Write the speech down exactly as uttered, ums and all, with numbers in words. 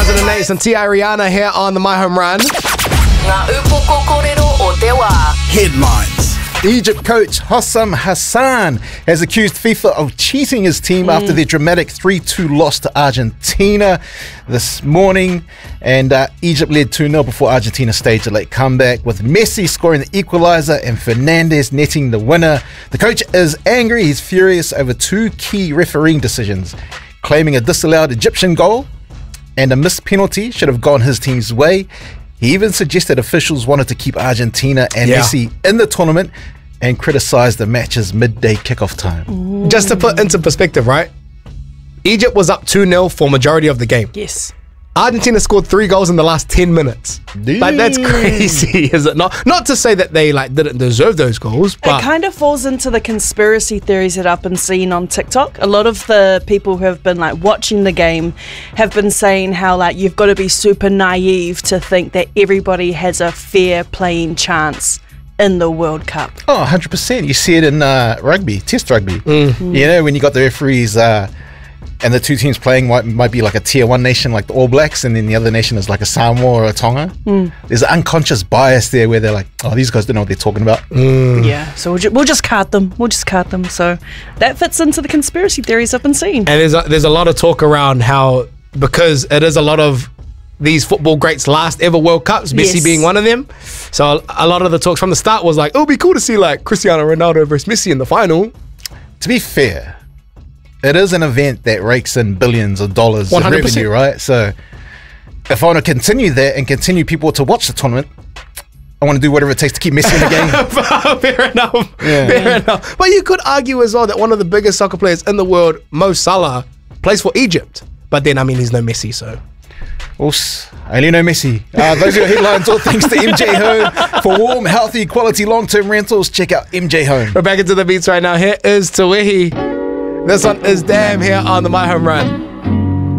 Thousand and eight and T I Rihanna here on the My Home Run. Headlines. Egypt coach Hossam Hassan has accused FIFA of cheating his team mm. after their dramatic three two loss to Argentina this morning. And uh, Egypt led two nil before Argentina staged a late comeback, with Messi scoring the equaliser and Fernandes netting the winner. The coach is angry. He's furious over two key refereeing decisions, claiming a disallowed Egyptian goal and a missed penalty should have gone his team's way. He even suggested officials wanted to keep Argentina and yeah. Messi in the tournament and criticised the match's midday kickoff time. Ooh. Just to put into perspective, right? Egypt was up two nil for majority of the game. Yes. Argentina scored three goals in the last ten minutes. Damn. Like, that's crazy, is it not? Not to say that they like didn't deserve those goals, but it kind of falls into the conspiracy theories that I've been seeing on TikTok. A lot of the people who have been like watching the game have been saying how like you've got to be super naive to think that everybody has a fair playing chance in the World Cup. Oh, one hundred percent. You see it in uh, rugby, test rugby. Mm. You know, when you got the referees uh, and the two teams playing might, might be like a tier one nation like the All Blacks, and then the other nation is like a Samoa or a Tonga. Mm. There's an unconscious bias there where they're like, oh, these guys don't know what they're talking about. Mm. Yeah, so we'll, ju- we'll just card them. We'll just card them. So that fits into the conspiracy theories I've been seeing. And there's a, there's a lot of talk around how, because it is a lot of these football greats' last ever World Cups, Messi yes. being one of them. So a lot of the talks from the start was like, oh, it'll be cool to see like Cristiano Ronaldo versus Messi in the final. To be fair, it is an event that rakes in billions of dollars one hundred of percent. revenue, right? So if I want to continue that and continue people to watch the tournament, I want to do whatever it takes to keep Messi in the game. Fair enough. Yeah. Fair enough. But you could argue as well that one of the biggest soccer players in the world, Mo Salah, plays for Egypt. But then, I mean, he's no Messi, so... Oops, I only know Messi. Uh, those are your headlines. All thanks to M J Home. For warm, healthy, quality, long-term rentals, check out M J Home. We're back into the beats right now. Here is Tawihi. This one is Damn here on the My Home Run.